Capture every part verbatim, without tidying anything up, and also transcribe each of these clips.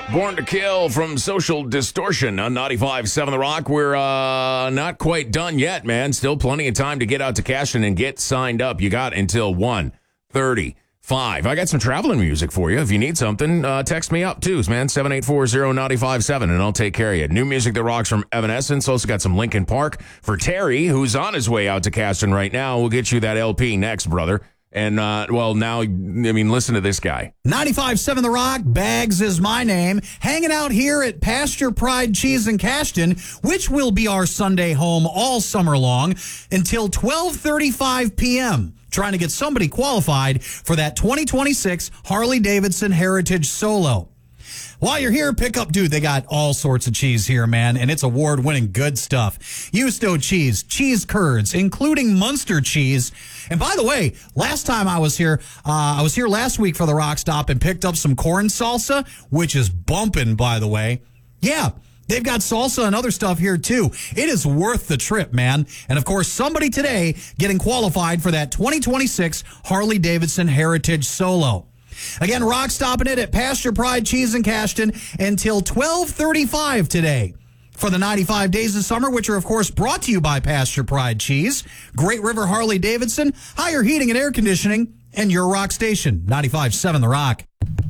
Born to Kill from Social Distortion on ninety-five point seven The Rock. We're uh, not quite done yet, man. Still plenty of time to get out to Cashton and get signed up. You got until one thirty-five. I got some traveling music for you. If you need something, uh, text me up, too, man. seven eight four zero nine five seven, and I'll take care of you. New music that rocks from Evanescence. Also got some Linkin Park for Terry, who's on his way out to Cashton right now. We'll get you that L P next, brother. And, uh, well, now, I mean, listen to this guy. ninety-five point seven The Rock, Bags is my name. Hanging out here at Pasture Pride Cheese in Cashton, which will be our Sunday home all summer long until twelve thirty-five p.m. Trying to get somebody qualified for that twenty twenty-six Harley-Davidson Heritage Solo. While you're here, pick up, dude, they got all sorts of cheese here, man, and it's award-winning good stuff. Yusto cheese, cheese curds, including Munster cheese. And by the way, last time I was here, uh, I was here last week for the Rock Stop and picked up some corn salsa, which is bumping, by the way. Yeah, they've got salsa and other stuff here, too. It is worth the trip, man. And, of course, somebody today getting qualified for that twenty twenty-six Harley-Davidson Heritage Solo. Again, Rock stopping it at Pasture Pride Cheese in Cashton until twelve thirty-five today for the ninety-five Days of Summer, which are, of course, brought to you by Pasture Pride Cheese, Great River Harley-Davidson, Higher Heating and Air Conditioning, and your Rock Station, ninety-five point seven The Rock.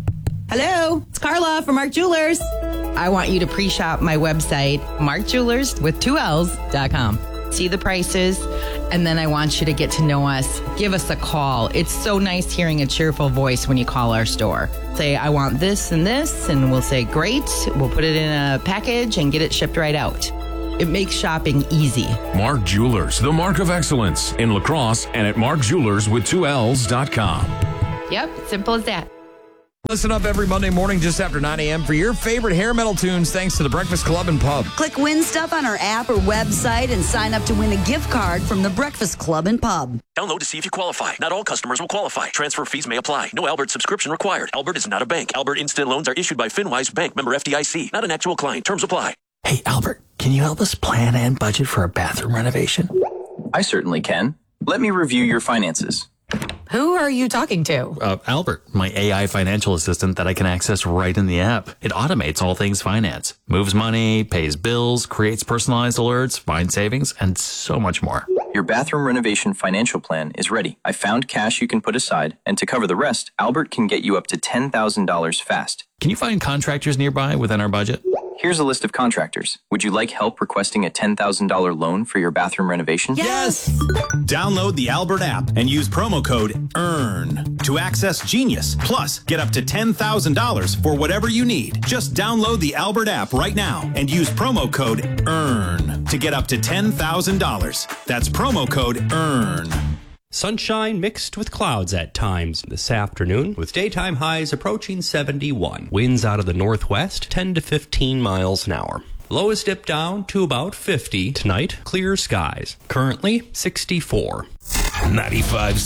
Hello, it's Carla from Mark Jewelers. I want you to pre-shop my website, mark jewelers with two L's dot com. See the prices, and then I want you to get to know us. Give us a call. It's so nice hearing a cheerful voice when you call our store. Say, I want this and this, and we'll say, great. We'll put it in a package and get it shipped right out. It makes shopping easy. Mark Jewelers, the mark of excellence in La Crosse and at mark jewelers with two L's dot com. Yep, simple as that. Listen up every Monday morning just after nine a.m. for your favorite hair metal tunes thanks to the Breakfast Club and Pub. Click Win Stuff on our app or website and sign up to win a gift card from the Breakfast Club and Pub. Download to see if you qualify. Not all customers will qualify. Transfer fees may apply. No Albert subscription required. Albert is not a bank. Albert Instant Loans are issued by FinWise Bank, member F D I C. Not an actual client. Terms apply. Hey, Albert, can you help us plan and budget for a bathroom renovation? I certainly can. Let me review your finances. Who are you talking to? Uh, Albert, my A I financial assistant that I can access right in the app. It automates all things finance, moves money, pays bills, creates personalized alerts, finds savings, and so much more. Your bathroom renovation financial plan is ready. I found cash you can put aside, and to cover the rest, Albert can get you up to ten thousand dollars fast. Can you find contractors nearby within our budget? Here's a list of contractors. Would you like help requesting a ten thousand dollars loan for your bathroom renovation? Yes! Download the Albert app and use promo code EARN to access Genius. Plus, get up to ten thousand dollars for whatever you need. Just download the Albert app right now and use promo code EARN to get up to ten thousand dollars. That's promo code EARN. Sunshine mixed with clouds at times this afternoon, with daytime highs approaching seventy-one. Winds out of the northwest, ten to fifteen miles an hour. Lows dip down to about fifty. Tonight, clear skies. Currently, sixty-four. ninety-five point